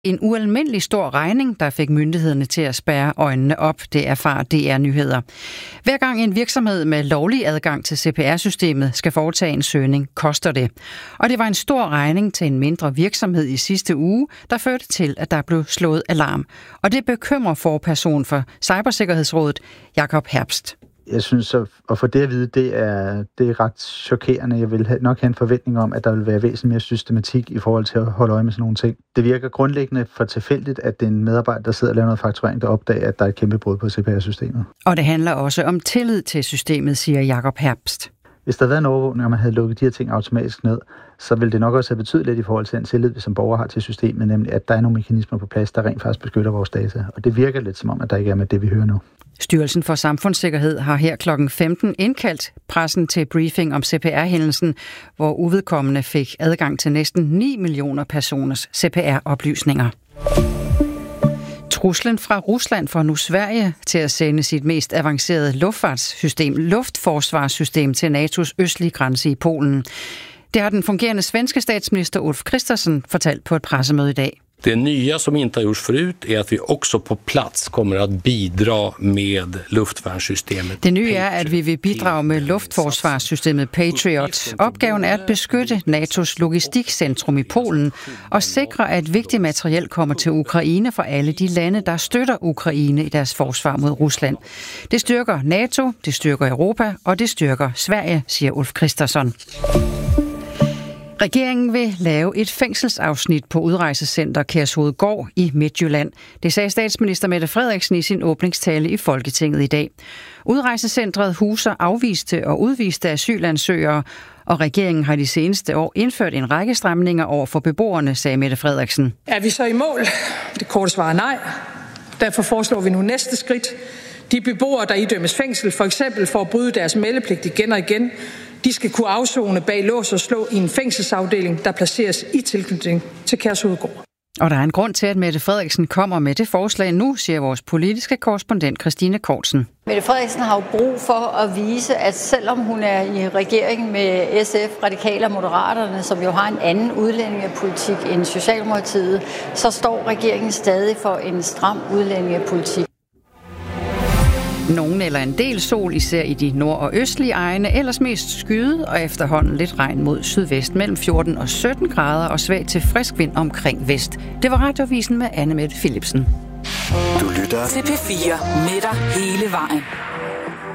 En ualmindelig stor regning, der fik myndighederne til at spærre øjnene op, det erfarer DR Nyheder. Hver gang en virksomhed med lovlig adgang til CPR-systemet skal foretage en søgning, koster det. Og det var en stor regning til en mindre virksomhed i sidste uge, der førte til, at der blev slået alarm. Og det bekymrer forperson for Cybersikkerhedsrådet, Jakob Herbst. Jeg synes, at få det at vide, det er ret chokerende. Jeg vil nok have en forventning om, at der vil være væsentligt mere systematik i forhold til at holde øje med sådan nogle ting. Det virker grundlæggende for tilfældigt, at det er en medarbejder, der sidder og laver noget fakturering, der opdager, at der er et kæmpe brud på CPR-systemet. Og det handler også om tillid til systemet, siger Jakob Herbst. Hvis der havde været en overvågning, og man havde lukket de her ting automatisk ned, så ville det nok også have betydet lidt i forhold til den tillid, vi som borger har til systemet, nemlig at der er nogle mekanismer på plads, der rent faktisk beskytter vores data. Og det virker lidt som om, at der ikke er med det, vi hører nu. Styrelsen for Samfundssikkerhed har her kl. 15 indkaldt pressen til briefing om CPR-hændelsen, hvor uvedkommende fik adgang til næsten 9 millioner personers CPR-oplysninger. Truslen fra Rusland får nu Sverige til at sende sit mest avancerede luftforsvarssystem til NATO's østlige grænse i Polen. Det har den fungerende svenske statsminister Ulf Kristersson fortalt på et pressemøde i dag. Det nya som inte har gjorts förut är att vi också på plats kommer att bidra med luftvärnssystemet. Det nye er, at vi vil bidrage med luftforsvarssystemet Patriot. Opgaven er at beskytte NATO's logistikcentrum i Polen og sikre, at vigtig materiel kommer til Ukraine fra alle de lande, der støtter Ukraine i deres forsvar mod Rusland. Det styrker NATO, det styrker Europa og det styrker Sverige, siger Ulf Kristersson. Regeringen vil lave et fængselsafsnit på udrejsecenter Kærshovedgård i Midtjylland. Det sagde statsminister Mette Frederiksen i sin åbningstale i Folketinget i dag. Udrejsecentret huser afviste og udviste asylansøgere, og regeringen har de seneste år indført en række stramninger over for beboerne, sagde Mette Frederiksen. Er vi så i mål? Det korte svar er nej. Derfor foreslår vi nu næste skridt. De beboere, der idømmes fængsel, for eksempel for at bryde deres meldepligt igen og igen, de skal kunne afsone bag lås og slå i en fængselsafdeling, der placeres i tilknytning til Kærshovedgård. Og der er en grund til, at Mette Frederiksen kommer med det forslag nu, siger vores politiske korrespondent Christine Kortsen. Mette Frederiksen har jo brug for at vise, at selvom hun er i regering med SF, Radikale og Moderaterne, som jo har en anden udlændingepolitik end Socialdemokratiet, så står regeringen stadig for en stram udlændingepolitik. Nogen eller en del sol, især i de nord- og østlige egne, ellers mest skyet og efterhånden lidt regn mod sydvest mellem 14 og 17 grader og svag til frisk vind omkring vest. Det var Radioavisen med Anne Mette Philipsen. Du lytter til P4 med dig hele vejen.